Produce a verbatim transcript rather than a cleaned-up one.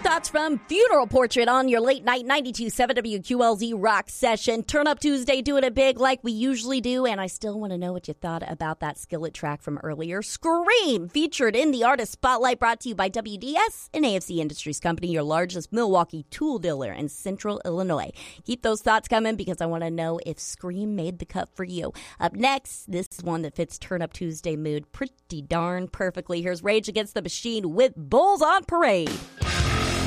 thoughts from Funeral Portrait on your late night ninety-two point seven W Q L Z rock session. Turn Up Tuesday, doing it big like we usually do. And I still want to know what you thought about that Skillet track from earlier. Scream, featured in the Artist Spotlight, brought to you by W D S, an A F C Industries company, your largest Milwaukee tool dealer in Central Illinois. Keep those thoughts coming because I want to know if Scream made the cut for you. Up next, this is one that fits Turn Up Tuesday mood pretty darn perfectly. Here's Rage Against the Machine with Bulls on Parade.